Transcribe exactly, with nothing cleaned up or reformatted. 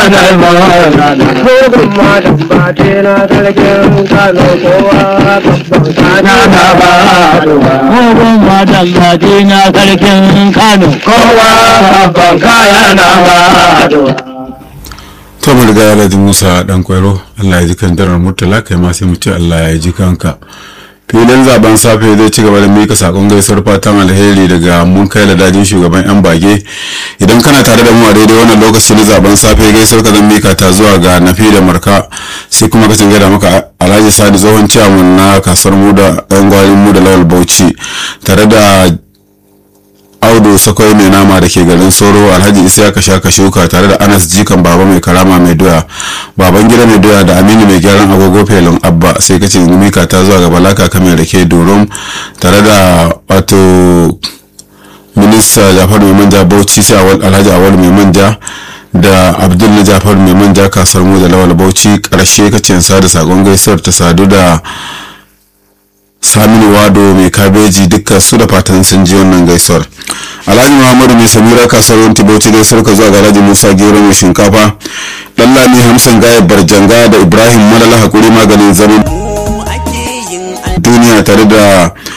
ranar maulana Bugun malam bate na sarkin Kano kowa babban kana na baduwa Mugun matan baki na sarkin Kano. kowa babban kaya na baduwa. to mu riga Alhaji Musa dan kwairo Allah ya ji kan darar murtala kai ma sai mu ce Allah ya ji kanka. Filin zaben safe zai ci gaba da mika sakon gaisuwar fatan alheri daga mun kai ladajin shugaban yan bage. Idan kana tare da mu a daidai wannan lokaci na zaben safe gaisuwar ka zan mika ta zuwa ga Nafi da Marka sai kuma ka tunga da maka Alhaji Sadi tsohon ciyaman na kasuwar mu da yan gwarin mu da Lawal Bauchi tare da Audu Sakwai mai nama da ke garin Soro Alhaji Isiyaka Shaka Shuka tare da Anas Jikan Baba mai karama mai doya baban gida mai doya da Aminu mai gyaran agogo felon Abba sai kace mika ta zuwa ga Balaka kamar da ke Dorom tare da wato minista Jafar mai manja Bauchi sai Alhaji Awal mai manja da Abdul na Jafar mai manja kasar mu da Lawal Bauchi karshe kace sa da sakon gaisuwar ta sadu da Saminu Wado mai kabeji dukkan su da fatan sun ji wannan gaisuwar. Alhaji Muhammadu mai Samira kasuwar Wanti Bauchi dai sarka zuwa ga Alhaji Musa Gero mai shinkafa Dan Lami Hamsan Gaya Barjanga da Ibrahim Malala hakuri maganin zaman duniya tare da